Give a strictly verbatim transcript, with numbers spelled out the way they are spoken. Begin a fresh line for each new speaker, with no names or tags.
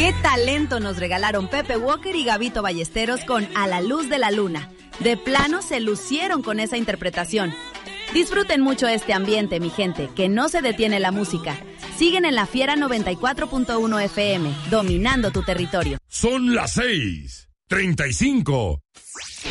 Qué talento nos regalaron Pepe Walker y Gabito Ballesteros con A la luz de la luna. De plano se lucieron con esa interpretación. Disfruten mucho este ambiente, mi gente, que no se detiene la música. Siguen en La Fiera noventa y cuatro punto uno F M, dominando tu territorio.
Son las seis, treinta y cinco.